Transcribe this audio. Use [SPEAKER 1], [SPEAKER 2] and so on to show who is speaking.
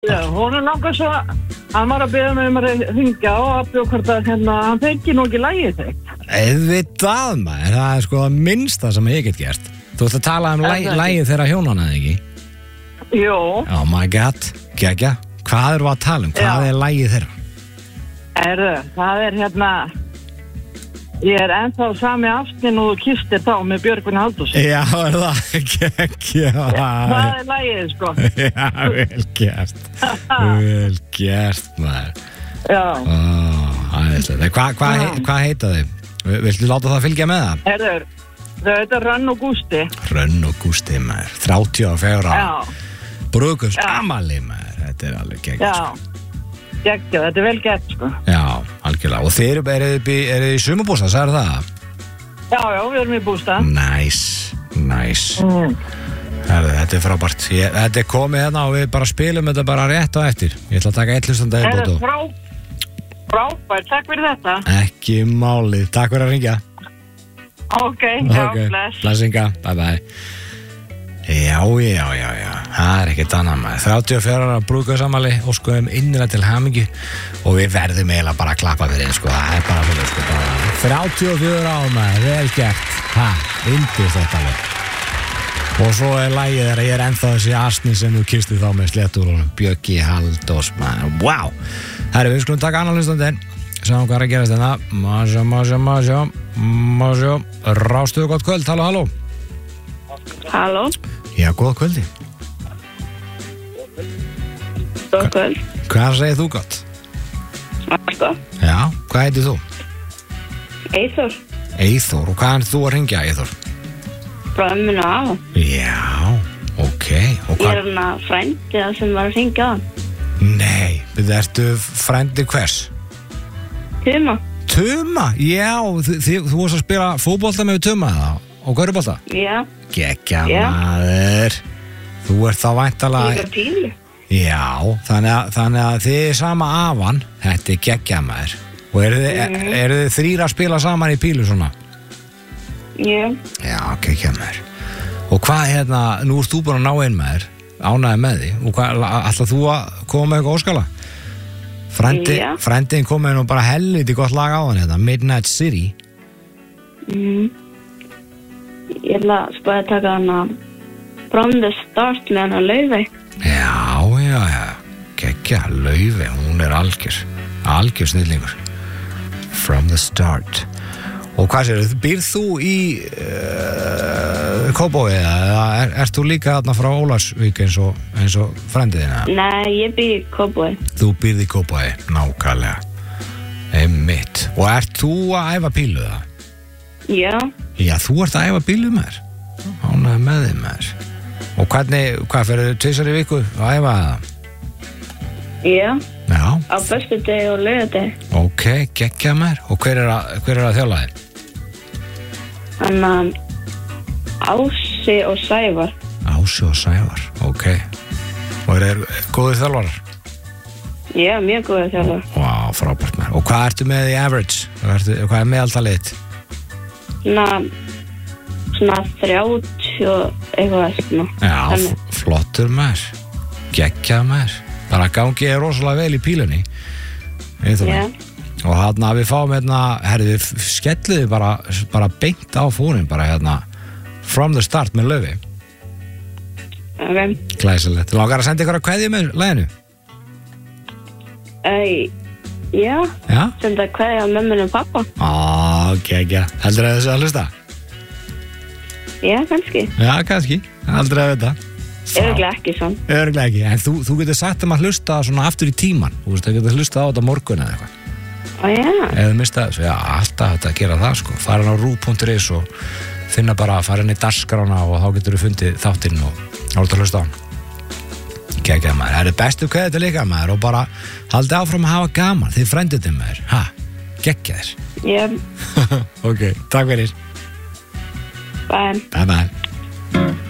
[SPEAKER 1] Já, hún langar svo, hann var að biðja mig að hringja og að bjóða hvort að hann fengi nú ekki lagið þig.
[SPEAKER 2] Auðvitað maður, það er sko það minnsta sem ég get gert. Þú ætti að tala lagið þeirra hjónana, eða ekki?
[SPEAKER 1] Jú.
[SPEAKER 2] Oh my god, gegja. Hvað erum við að tala um? Hvað er lagið þeirra?
[SPEAKER 1] Það er ég er ennþá sami ástin og þú kistir þá með Björgvin Halldórsson.
[SPEAKER 2] Já, er það gegja.
[SPEAKER 1] Það er lagið, sko.
[SPEAKER 2] Já, vel gert. Vel gert, maður.
[SPEAKER 1] Já.
[SPEAKER 2] Æðislega. Hvað heita þið? Viltu láta það fylgja með það?
[SPEAKER 1] Það heita Rönn og Gústi.
[SPEAKER 2] Rönn og Gústi, maður. 34 ára.
[SPEAKER 1] Já.
[SPEAKER 2] Brúðkaups afmæli, maður. Þetta er alveg gegja, sko.
[SPEAKER 1] Gegja, þetta er vel gert, sko.
[SPEAKER 2] Já, algjörlega. Og þeir eru í sumarbústað, sagði það?
[SPEAKER 1] Já, við erum í bústað.
[SPEAKER 2] Nice. Þetta er frábært. Þetta er komið hérna og við bara spilum þetta bara rétt á eftir. Ég ætla að taka 1 hlustandi í bótu.
[SPEAKER 1] Frábært, takk fyrir þetta.
[SPEAKER 2] Ekki málið, takk fyrir að ringja.
[SPEAKER 1] Ok, bless.
[SPEAKER 2] Blessinga, bye. Já, það er ekkert annað maður. 34 ára brúðkaupsafmæli, óskuðum innilega til hamingju og við verðum eiginlega bara að klappa fyrir þið, sko. Það er bara fyrir, sko, bara 34 ára maður, vel gert. Yndist þetta alveg. Og svo er lagið þegar ég er ennþá þessi asni sem þú kistið þá með sléttúrunum, Bjöggi Halldórs maður. Wow! Herri, við skulum taka annan hlustandi. Sjáum hvað er að gerast þetta. Má sjá. Rástuðu, gott kvöld, halló.
[SPEAKER 1] Halló.
[SPEAKER 2] Já, góða kvöldi.
[SPEAKER 1] Góða kvöld.
[SPEAKER 2] Hvað segir þú gott?
[SPEAKER 1] Sko.
[SPEAKER 2] Já, hvað heitir þú?
[SPEAKER 1] Eyþór.
[SPEAKER 2] Eyþór, og hvað er þú að ringja, Eyþór?
[SPEAKER 1] Frá ömminu og afa.
[SPEAKER 2] Já, ok. Og
[SPEAKER 1] ég er frændið sem var að ringja á hann.
[SPEAKER 2] Nei, ertu frændi hvers? Tuma? Já, þú varst að spila fótbolta með Tuma og körfubolta?
[SPEAKER 1] Já.
[SPEAKER 2] Gekkja maður. Þú ert þá væntanlega...
[SPEAKER 1] Ég er pílu.
[SPEAKER 2] Já, þannig að þið er sama afan. Þetta er gekkja maður. Og eru þið 3 að spila saman í pílu svona?
[SPEAKER 1] Já.
[SPEAKER 2] Já, gekkja maður. Og hvað nú ert þú bara að ná inn maður, ánæði með því. Og hvað, ætlar þú að koma með eitthvað óskala? Frændiðin kom með nú bara helviti gott lag á hann Midnight City.
[SPEAKER 1] Ég ætla að spæða að taka hana From the Start með hana Laufey.
[SPEAKER 2] Já, geggja, Laufey, hún er algjör snillingur. From the Start. Og hvað sér, býrð þú í Kópavogi eða ert þú líka þarna frá Ólafsvík eins og frændiðina?
[SPEAKER 1] Nei, ég býr í Kópavogi.
[SPEAKER 2] Þú býrð í Kópavogi, nákvæmlega. Einmitt. Og ert þú að æfa pílu það? Já, þú ert að æfa bílu maður. Ánægði með þig maður. Og hvað ferðu 2 í viku að æfa það? Já. Á föstudegi og laugardegi. Ok, geggja maður. Og hver er að þjálfa þig? Ási og Sævar. Ási og Sævar, ok. Og eru góðir þjálfarar? Já, mjög góðir þjálfarar. Vá, frábært maður. Og hvað ertu með í average? Hvað er meðaltalið þitt? Svona 30 og eitthvað. Já, flottur maður. Geggjað maður. Bara gangið er rosalega vel í pílunni. Já. Og við fáum við skelluði bara beint á fónin, bara From the Start með Laufey. Ok. Glæsilegt. Þú langar að senda ykkur að kveðja með laginu? Já. Senda kveðja á mömmun og pappa. Geggja. Heldur að þessu að hlusta? Já, kannski. Aldrei að vita. Örugglega ekki svona. Örugglega ekki, en þú getur sagt að hlusta svona aftur í tíman. Þú veist, þú getur hlusta á þetta morgun eða eitthvað. Ef þú mista þessu, já, alltaf þetta að gera það, sko. Fara á ru.is og finna bara, fara inn í dagskrána og þá getur þú fundið þáttinn og átt að hlusta á hann. Gekkja maður, það er bestu kveðið til líka maður og bara haldið áfram að hafa gaman, þið frendið þið maður. Gekkja þér. Já. Ok, takk fyrir. Bye. Bye.